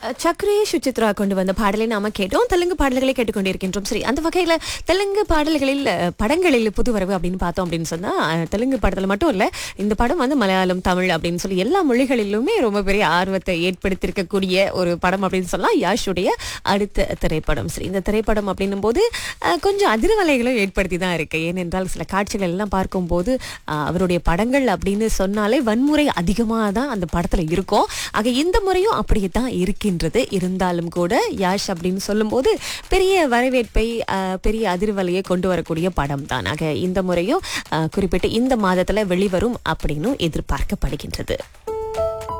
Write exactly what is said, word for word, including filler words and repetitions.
சக்ரி சுசித்ரா கொண்டு வந்த பாடலை நாம கேட்டோம். தெலுங்கு பாடல்களை கேட்டுக்கொண்டிருக்கின்றோம். சரி, அந்த வகையில தெலுங்கு பாடல்களில் அஹ், படங்களில் புதுவரவு அப்படின்னு பார்த்தோம் அப்படின்னு சொன்னா அஹ், தெலுங்கு படத்துல மட்டும் இல்ல, இந்த படம் வந்து மலையாளம், தமிழ் அப்படின்னு சொல்லி எல்லா மொழிகளிலுமே ரொம்ப பெரிய ஆர்வத்தை ஏற்படுத்தியிருக்கக்கூடிய ஒரு படம் அப்படின்னு சொல்லலாம். யாஷுடைய அடுத்த திரைப்படம். சரி, இந்த திரைப்படம் அப்படின்னும் போது அஹ், கொஞ்சம் அதிர்வலைகளும் ஏற்படுத்தி தான் இருக்கு. ஏனென்றால் சில காட்சிகள் எல்லாம் பார்க்கும்போது அஹ், அவருடைய படங்கள் அப்படின்னு சொன்னாலே வன்முறை அதிகமாக தான் அந்த படத்துல இருக்கும். ஆக இந்த முறையும் அப்படியே தான் இருக்கின்றது. இருந்தாலும் கூட யாஷ் அப்படின்னு சொல்லும்போது பெரிய வரவேற்பை அஹ், பெரிய அதிர்வலையை கொண்டு வரக்கூடிய படம் தான். ஆக இந்த முறையும் அஹ், குறிப்பிட்டு இந்த மாதத்துல வெளிவரும் அப்படின்னு எதிர்பார்க்கப்படுகின்றது.